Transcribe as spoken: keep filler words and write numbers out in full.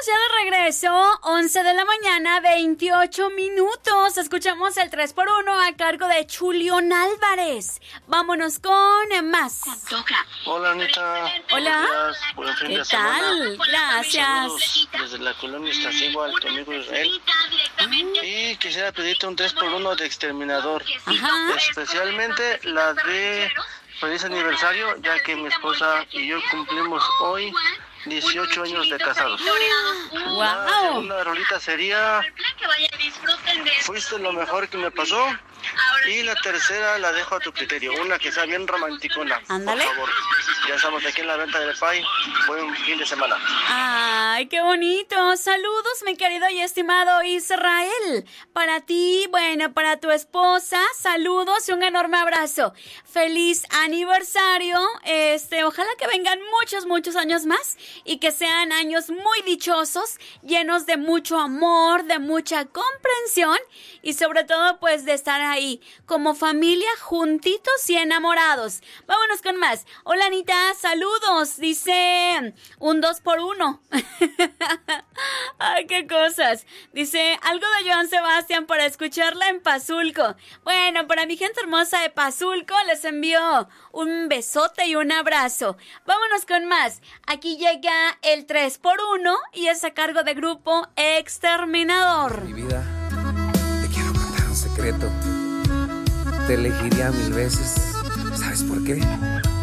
ya de regreso, once de la mañana, veintiocho minutos. Escuchamos el tres por uno a cargo de Chulión Álvarez. Vámonos con más. Hola, Anita. Hola. Buen fin ¿Qué de semana. tal? Gracias. Saludos desde la colonia Iztaccíhuatl, al tu amigo Israel. Y quisiera pedirte un tres por uno de Exterminador. Ajá. Especialmente la de feliz aniversario, ya que mi esposa y yo cumplimos hoy dieciocho años de casados. Wow. La segunda rolita sería Fuiste lo mejor que me pasó. Y la tercera la dejo a tu criterio, una que sea bien romanticona. Ándale. Por favor. Ya estamos aquí en la venta del Pay. Buen fin de semana. Ay, qué bonito. Saludos, mi querido y estimado Israel. Para ti, bueno, para tu esposa, saludos y un enorme abrazo. Feliz aniversario. Este, ojalá que vengan muchos, muchos años más y que sean años muy dichosos, llenos de mucho amor, de mucha comprensión y sobre todo, pues, de estar ahí como familia, juntitos y enamorados. Vámonos con más. Hola, Anita, saludos. Dice un dos por uno. Ay, qué cosas. Dice algo de Joan Sebastián para escucharla en Pazulco. Bueno, para mi gente hermosa de Pazulco les envío un besote y un abrazo. Vámonos con más. Aquí llega el tres por uno y es a cargo de Grupo Exterminador. Mi vida, te quiero contar un secreto. Te elegiría mil veces. ¿Sabes por qué?